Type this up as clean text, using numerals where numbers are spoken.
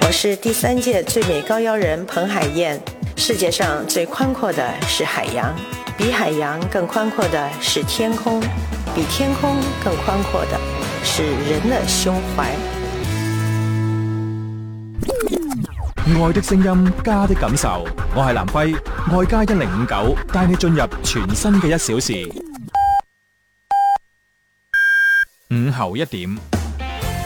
我是第3届最美高腰人彭海燕。世界上最宽阔的是海洋，比海洋更宽闊的是天空，比天空更寬闊的是人的胸懷。 愛的聲音，家的感受。我係南輝，愛家1059，帶你進入全新嘅1小時。午後1點。